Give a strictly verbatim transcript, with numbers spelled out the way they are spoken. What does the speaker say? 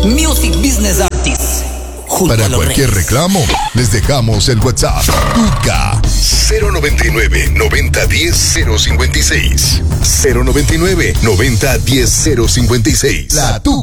Music Business Artists. Junto Para a los cualquier reyes. reclamo, les dejamos el WhatsApp. Tuca cero noventa y nueve, noventa diez, cero cincuenta y seis. cero noventa y nueve, noventa diez, cero cincuenta y seis. La Tuca.